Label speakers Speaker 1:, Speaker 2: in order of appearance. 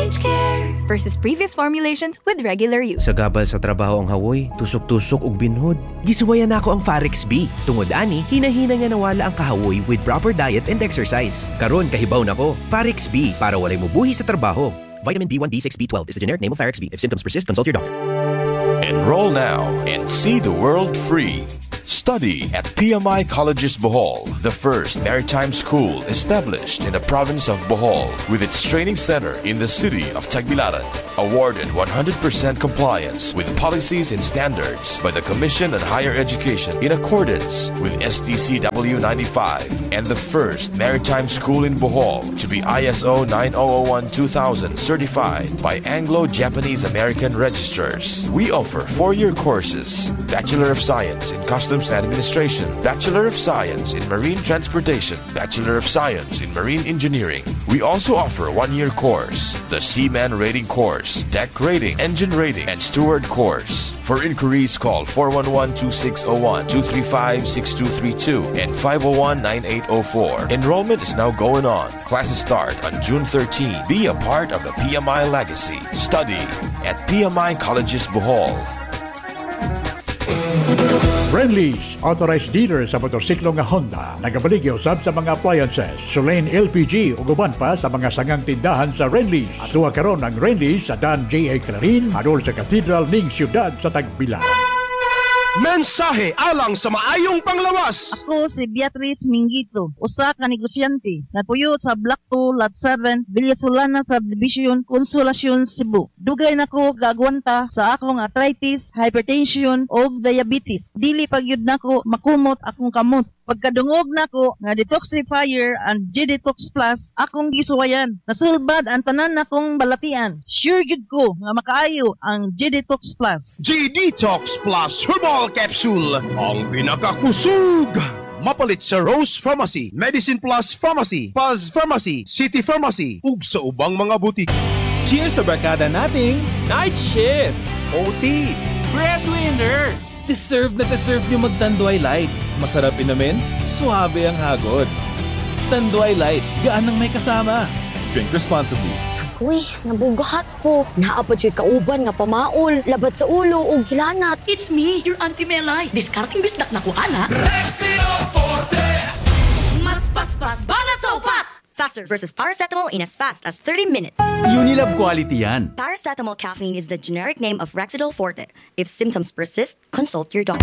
Speaker 1: PH Care versus previous formulations with regular use.
Speaker 2: Sa gabal sa trabaho ang hawoy, tusok-tusok ug binhod. Gisuwayan nako ang Farex B. Tungod ani, hinahina nga nawala ang kahawoy with proper diet and exercise. Karon kahibaw nako. Farex B para walay mubuhi sa trabaho. Vitamin B1, B6, B12 is the generic name of Farex B. If symptoms persist, consult your doctor.
Speaker 3: Enroll now and see the world free. Study at PMI Colleges Bohol, the first maritime school established in the province of Bohol, with its training center in the city of Tagbilaran. Awarded 100% compliance with policies and standards by the Commission on Higher Education in accordance with STCW 95, and the first maritime school in Bohol to be ISO 9001-2000 certified by Anglo-Japanese American registrars. We offer 4-year courses: Bachelor of Science in Customs Administration, Bachelor of Science in Marine Transportation, Bachelor of Science in Marine Engineering. We also offer 1-year course, the Seaman Rating Course, Deck Rating, Engine Rating, and Steward Course. For inquiries, call 411-2601, 235-6232, and 501-9804. Enrollment is now going on. Classes start on June 13. Be a part of the PMI legacy. Study at PMI Colleges Bohol.
Speaker 4: Friendly's, authorized dealer sa motorsiklo nga Honda, nagabaligyo usab sa mga appliances, Sulain LPG ug uban pa sa mga sangang tindahan sa Friendly's. Atuwa karon ang Friendly's sa Dan J.A. Clarin, adol sa Cathedral ning siyudad sa Tagbilaran.
Speaker 5: Mensahe alang sa maayong panglawas.
Speaker 6: Ako si Beatrice Mingito, usa ka negosyante. Napuyo sa Block 2, Lot 7, Villasolana Subdivision, Consolacion, Cebu. Dugay nako gagwanta sa akong arthritis, hypertension o diabetes. Dili pagyud nako makumot akong kamot. Pagkadungog nako nga detoxifier and G-Detox Plus, akong gisuwayan. Nasulbad ang tanan nakong balatian. Sure gid ko nga makaayo ang G-Detox Plus.
Speaker 5: G-Detox Plus Herbal Capsule, ang pinakakusog. Mapalit sa Rose Pharmacy, Medicine Plus Pharmacy, Paz Pharmacy, City Pharmacy, ug sa ubang mga butik.
Speaker 7: Cheers sa barkada nating Night Shift, OT, Breadwinner. Deserve na deserve nyo mag-Tanduay Light. Masarap inamin, suabe ang hagod. Tanduay Light, gaan ang may kasama. Drink responsibly.
Speaker 8: Uy, nabugahat ko. Naapad yo'y kauban nga pamaol, labat sa ulo ug hilanat.
Speaker 9: It's me, your Auntie Melay. Discarding bisdak na ko, ana.
Speaker 10: Rexio Forte!
Speaker 9: Mas paspas, banat sa upat!
Speaker 8: Faster versus paracetamol in as fast as 30 minutes.
Speaker 7: Unilab quality yan.
Speaker 8: Paracetamol caffeine is the generic name of Rexidol Forte. If symptoms persist, consult your doctor.